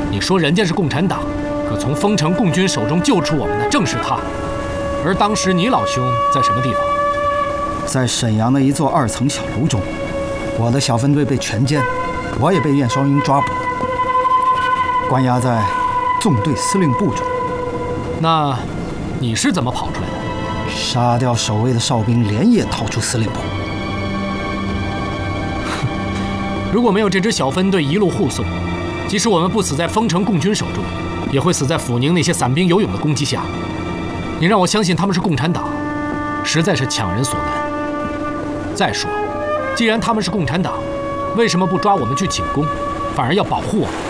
你说人家是共产党，可从丰城共军手中救出我们的正是他。而当时你老兄在什么地方？ 在沈阳的一座2层小楼中，我的小分队被全歼，我也被燕双鹰抓捕，关押在纵队司令部中。 那你是怎么跑出来的？ 杀掉守卫的哨兵，连夜逃出司令部。 如果没有这支小分队一路护送，即使我们不死在丰城共军手中，也会死在阜宁那些散兵游勇的攻击下。你让我相信他们是共产党，实在是强人所难。再说，既然他们是共产党，为什么不抓我们去请功，反而要保护我们？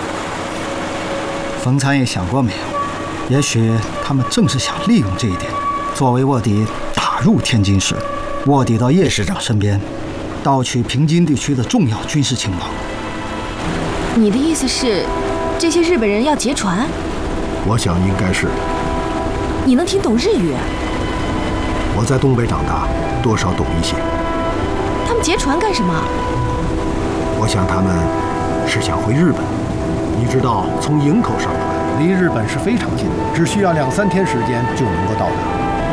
冯参也想过没有？也许他们正是想利用这一点，作为卧底打入天津市，卧底到叶师长身边，盗取平津地区的重要军事情报。 你的意思是，这些日本人要劫船？ 我想应该是。 你能听懂日语？ 我在东北长大，多少懂一些。 他们劫船干什么？ 我想他们是想回日本。你知道，从营口上船离日本是非常近的，只需要2、3天时间就能够到达。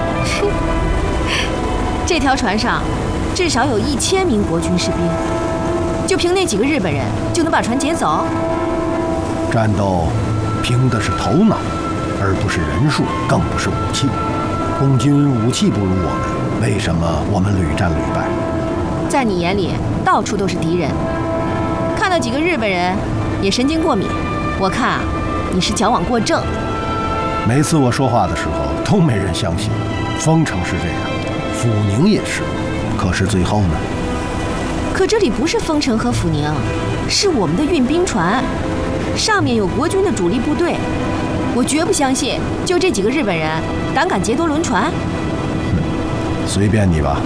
这条船上至少有1000名国军士兵，就凭那几个日本人就能把船劫走？ 战斗凭的是头脑，而不是人数，更不是武器。共军武器不如我们，为什么我们屡战屡败？ 在你眼里，到处都是敌人。看到几个日本人也神经过敏，我看啊，你是矫枉过正。 每次我说话的时候都没人相信。丰城是这样，阜宁也是，可是最后呢？ 可这里不是丰城和阜宁，是我们的运兵船，上面有国军的主力部队。我绝不相信，就这几个日本人胆敢劫夺轮船。 随便你吧。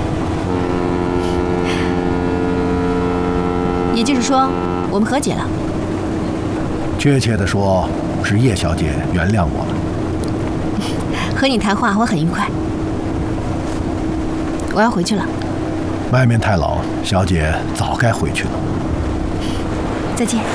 也就是说，我们和解了。 确切地说，是叶小姐原谅我了。 和你谈话我很愉快。我要回去了。 外面太冷，小姐早该回去了。 再见。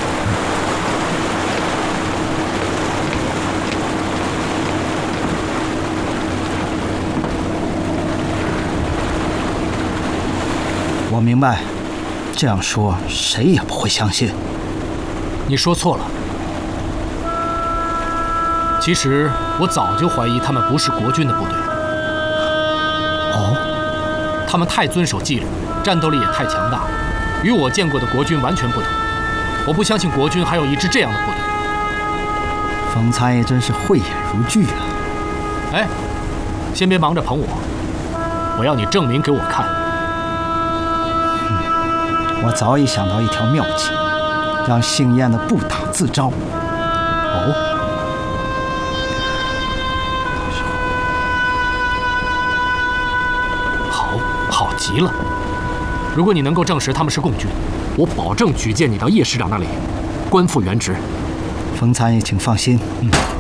我明白，这样说谁也不会相信。 你说错了。其实我早就怀疑他们不是国军的部队。 哦， 他们太遵守纪律，战斗力也太强大，与我见过的国军完全不同。我不相信国军还有一支这样的部队。 冯参也真是慧眼如炬啊！ 哎，先别忙着捧我，我要你证明给我看。 我早已想到一条妙计，让姓燕的不打自招。哦， 好极了！如果你能够证实他们是共军，我保证举荐你到叶师长那里，官复原职。 冯参也请放心。